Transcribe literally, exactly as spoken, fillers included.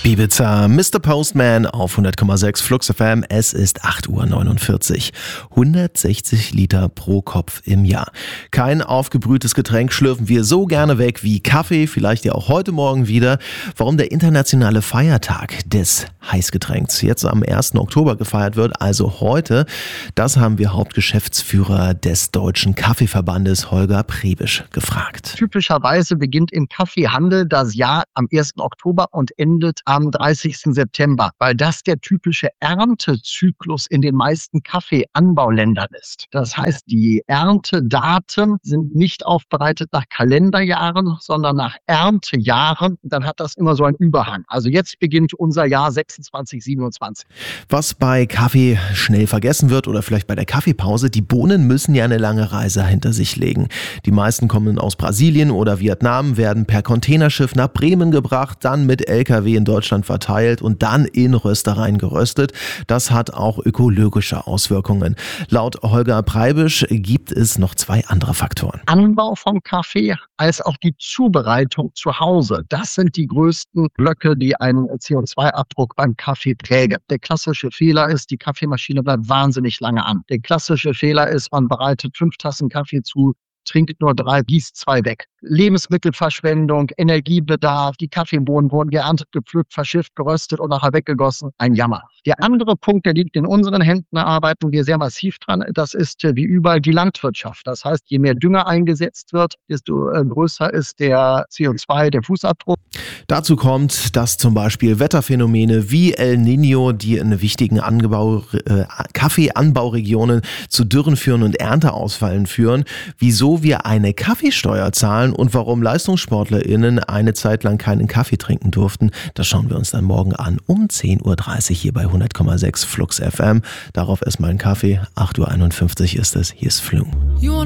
Ibiza, Mister Postman auf hundert Komma sechs Flux F M. Es ist acht Uhr neunundvierzig. hundertsechzig Liter pro Kopf im Jahr. Kein aufgebrühtes Getränk schlürfen wir so gerne weg wie Kaffee, vielleicht ja auch heute Morgen wieder. Warum der internationale Feiertag des Heißgetränks jetzt am ersten Oktober gefeiert wird, also heute, das haben wir Hauptgeschäftsführer des Deutschen Kaffeeverbandes Holger Prebisch gefragt. Typischerweise beginnt im Kaffeehandel das Jahr am ersten Oktober und endet am dreißigsten September, weil das der typische Erntezyklus in den meisten Kaffeeanbauländern ist. Das heißt, die Erntedaten sind nicht aufbereitet nach Kalenderjahren, sondern nach Erntejahren. Dann hat das immer so einen Überhang. Also jetzt beginnt unser Jahr sechsundzwanzig siebenundzwanzig. Was bei Kaffee schnell vergessen wird oder vielleicht bei der Kaffeepause, die Bohnen müssen ja eine lange Reise hinter sich legen. Die meisten kommen aus Brasilien oder Vietnam, werden per Containerschiff nach Bremen gebracht, dann mit L K W in Deutschland verteilt und dann in Röstereien geröstet. Das hat auch ökologische Auswirkungen. Laut Holger Prebisch gibt es noch zwei andere Faktoren. Anbau von Kaffee als auch die Zubereitung zu Hause. Das sind die größten Blöcke, die einen C O zwei Abdruck beim Kaffee prägen. Der klassische Fehler ist, die Kaffeemaschine bleibt wahnsinnig lange an. Der klassische Fehler ist, man bereitet fünf Tassen Kaffee zu, trinkt nur drei, gießt zwei weg. Lebensmittelverschwendung, Energiebedarf, die Kaffeebohnen wurden geerntet, gepflückt, verschifft, geröstet und nachher weggegossen. Ein Jammer. Der andere Punkt, der liegt in unseren Händen, da arbeiten wir sehr massiv dran, das ist wie überall die Landwirtschaft. Das heißt, je mehr Dünger eingesetzt wird, desto größer ist der C O zwei, der Fußabdruck. Dazu kommt, dass zum Beispiel Wetterphänomene wie El Niño, die in wichtigen Angebau, äh, Kaffeeanbauregionen zu Dürren führen und Ernteausfällen führen. Wieso wir eine Kaffeesteuer zahlen und warum LeistungssportlerInnen eine Zeit lang keinen Kaffee trinken durften, das schauen wir uns dann morgen an um zehn Uhr dreißig hier bei hundert Komma sechs Flux F M. Darauf erstmal ein Kaffee. acht Uhr einundfünfzig ist es. Hier ist Flu.